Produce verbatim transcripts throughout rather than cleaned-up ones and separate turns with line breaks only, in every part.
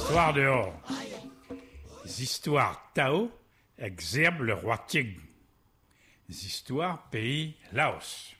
Soir dehors. Histoires Tao, exerbe le roi Tigre. Histoires pays Laos.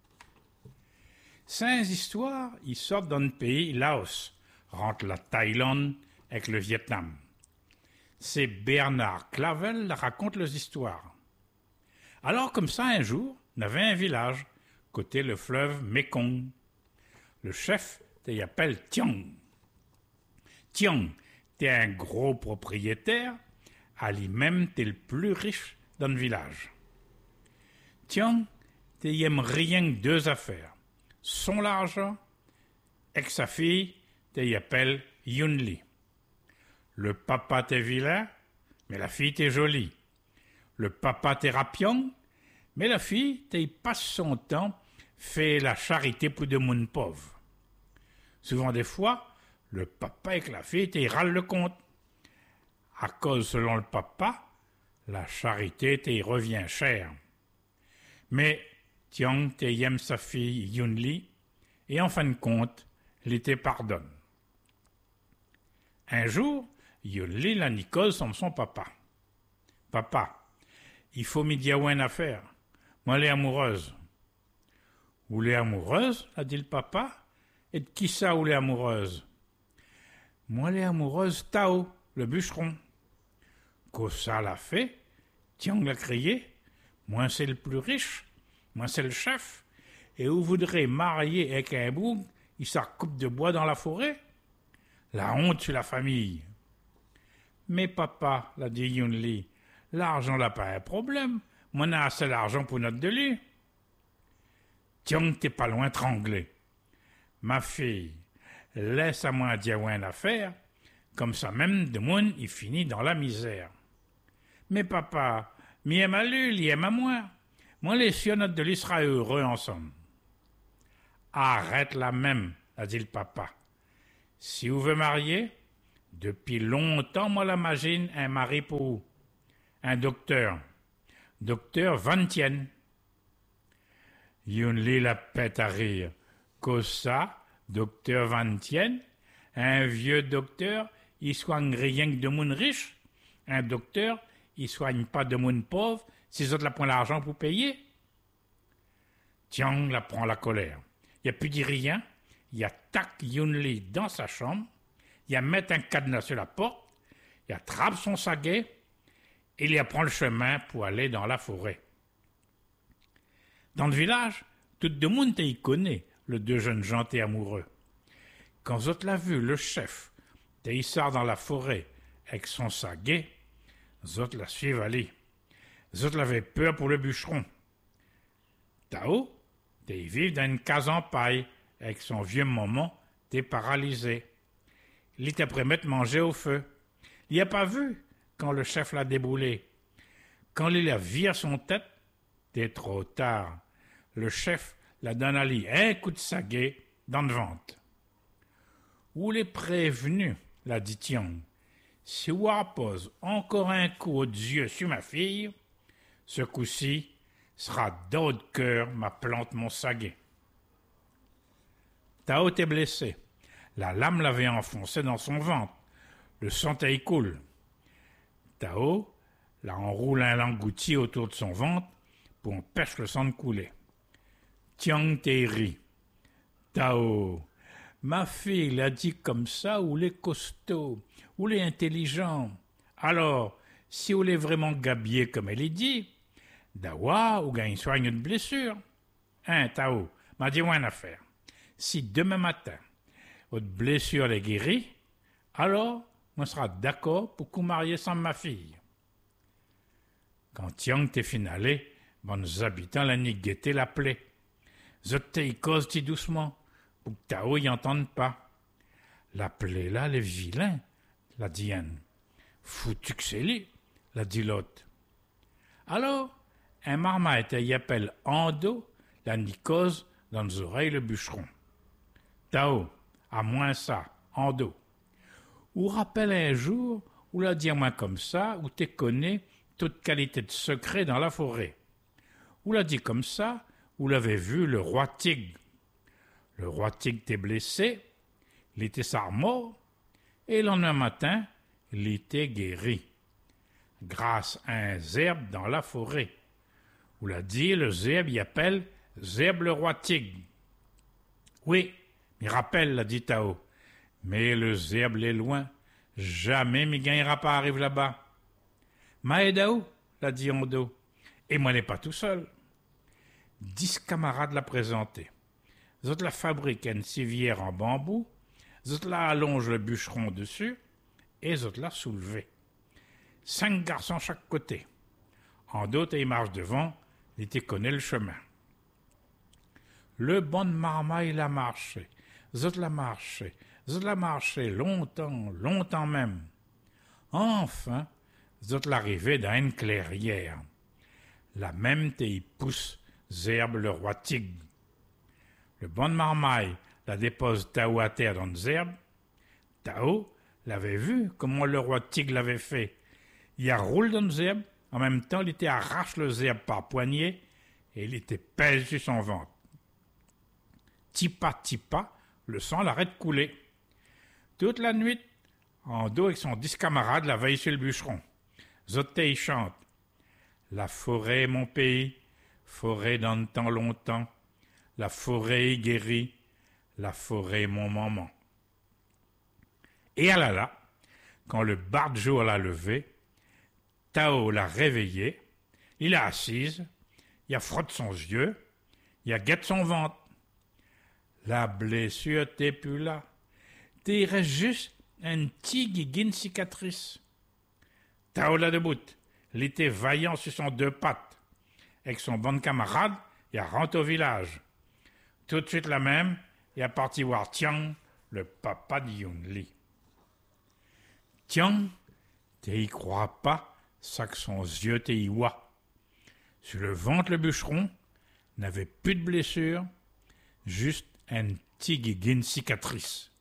Cinq histoires, ils sortent dans le pays Laos, rentrent la Thaïlande avec le Vietnam. C'est Bernard Clavel qui raconte les histoires. Alors comme ça, un jour, on avait un village, côté le fleuve Mekong. Le chef, il appelle Tiong. Tiong, t'es un gros propriétaire, à lui-même, t'es le plus riche dans le village. Tiong, t'es aime rien que deux affaires. Son l'argent, et sa fille, t'es appelle Yunli. Le papa t'es vilain, mais la fille t'es jolie. Le papa t'es rapion, mais la fille t'es passe son temps, fait la charité pour de monde pauvre. Souvent des fois, le papa et la fille t'es râle le compte. À cause, selon le papa, la charité t'y revient cher. Mais Tiong t'y aime sa fille Yunli, et en fin de compte, il te pardonne. Un jour, Yunli la nicole sans son papa. Papa, il faut m'y dire une affaire. Moi, elle est amoureuse. Où l'est amoureuse, a dit le papa. Et de qui ça, où l'est amoureuse? Moi, elle est amoureuse Tao, le bûcheron. Qu'au ça l'a fait, Tiong l'a crié. Moi, c'est le plus riche. Moi, c'est le chef. Et vous voudrez marier avec un boug, il s'en coupe de bois dans la forêt? La honte sur la famille. Mais papa, l'a dit Yunli, l'argent n'a pas un problème. Moi, on a assez d'argent pour notre de lui. Tiong, t'es pas loin tremblé. Ma fille, laisse à moi dire une affaire, comme ça même de monde, il finit dans la misère. Mais papa, mi aime à lui, il aime à moi. Moi, les sionotes de lui sera heureux ensemble. Arrête la même, a dit le papa. Si vous voulez marier, depuis longtemps, moi, l'imagine un mari pour vous. Un docteur. Docteur Van Tien. Yunli la pète à rire. Qu'au ça, docteur Van Tien, un vieux docteur, il soigne rien que de monde riche. Un docteur, il soigne pas de monde pauvre, si les autres la prennent l'argent pour payer. Tiong la prend la colère. Il a plus dit rien, il attaque Yunli dans sa chambre, il a met un cadenas sur la porte, il attrape son saguet, et il apprend le chemin pour aller dans la forêt. Dans le village, tout le monde y connaît le deux jeunes gens et amoureux. Quand Zot l'a vu, le chef, il sort dans la forêt avec son saguet, Zot la suivent aller. Zot l'avait peur pour le bûcheron. Tao, t'es vivre dans une case en paille avec son vieux maman, t'es paralysé. Il était prêt à manger au feu. Il n'a pas vu quand le chef l'a déboulé. Quand il a viré son tête, t'es trop tard. Le chef la donne à lui un coup de saguet dans le ventre. Où les prévenus, l'a dit Tiong, si vous pose encore un coup aux yeux sur ma fille, ce coup-ci sera d'autre cœur ma plante mon saguet. Tao était blessé. La lame l'avait enfoncé dans son ventre. Le sang y coule. Tao la enroule un langouti autour de son ventre pour empêcher le sang de couler. Tiong t'es ri. Tao, ma fille l'a dit comme ça, ou les costauds, ou les intelligents. Alors, si vous l'êtes vraiment gabier comme elle est dit, d'awa ou gagne soigne une blessure. Hein, Tao, m'a dit une affaire. Si demain matin, votre blessure est guérie, alors, on sera d'accord pour qu'on marie sans ma fille. Quand Tiong t'est finalé, bons habitants la nigueté l'appelait. Zot t'y cause t'y doucement, pour que Tao y entende pas. L'appelé là, les vilains, l'a dit Anne. Foutu que c'est lui, l'a dit l'autre. Alors, un marmite y appelle Ando, la nicose dans les oreilles le bûcheron. Tao, à moins ça, Ando. Ou rappelle un jour, ou l'a dit à moi comme ça, ou t'es connais toute qualité de secret dans la forêt. Ou l'a dit comme ça, ou l'avait vu le roi Tigre. Le roi Tigre t'est blessé, il était sa mort, Et le lendemain matin, il était guéri, grâce à un zèbre dans la forêt. Où l'a dit, le zèbre y appelle Zèbre le roi tigre. Oui, m'y rappelle, l'a dit Tao. Mais le zèbre est loin. Jamais m'y gagnera pas arrive là-bas. Maëdao, l'a dit Hondo. Et moi n'est pas tout seul. Dix camarades l'a présenté. Zot la fabriquent une civière en bambou, zot la allonge le bûcheron dessus, et zot la soulevé. Cinq garçons chaque côté. En d'autres, il marche devant, il te connaît le chemin. Le bon de marmaille l'a marché, zot l'a marché, zot l'a marché longtemps, longtemps même. Enfin, zot l'arrivée dans une clairière. La même te y pousse Zerbe le roi tigre. Le bon de marmaille la dépose Tao à terre dans le zerbe. Tao l'avait vu comment le roi tigre l'avait fait. Il a roule dans le zerbe, en même temps il était arrache le zerbe par poignée et il était pèse sur son ventre. Tipa tipa, le sang l'arrête de couler. Toute la nuit, en dos avec son dix camarades la veille sur le bûcheron. Zoté chante. La forêt, mon pays, forêt dans le temps longtemps, la forêt guérie, la forêt mon maman. Et à la là, quand le bar de jour l'a levé, Tao l'a réveillé, il a assise, il a frotte son yeux, il a guette son ventre. La blessure t'es plus là, t'es reste juste un petit guiguine cicatrice. Tao l'a debout, il était vaillant sur son deux pattes. Avec son bon camarade, il a rentré au village. Tout de suite la même, il a parti voir Tiang, le papa de Yun-Li. Tiang, t'y crois pas, ça que son yeux t'y voit. Sur le ventre, le bûcheron n'avait plus de blessure, juste un petit guiguine cicatrice.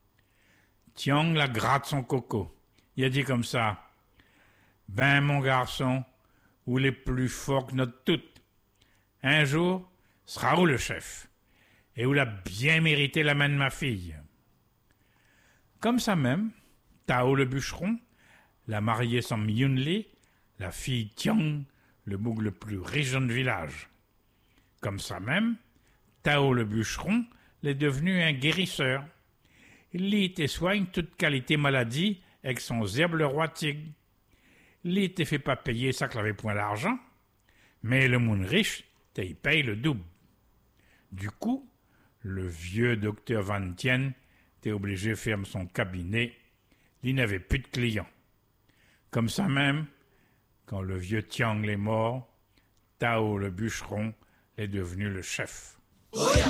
Tiang la gratte son coco. Il a dit comme ça, « Ben, mon garçon, où les plus fort que notre toute. Un jour, sera où le chef, et où l'a bien mérité la main de ma fille. » Comme ça même, Tao le bûcheron l'a marié sans Yun-Li, la fille Tiang, le boug le plus riche dans le village. Comme ça même, Tao le bûcheron l'est devenu un guérisseur. Il lit et soigne toute qualité maladie avec son zèbre le roi tigre. Il ne fait pas payer ça qu'il n'avait point d'argent, mais le monde riche, il paye le double. Du coup, le vieux docteur Van Tien était obligé de fermer son cabinet. Il n'avait plus de clients. Comme ça même, quand le vieux Tiang est mort, Tao le bûcheron est devenu le chef. Oh yeah.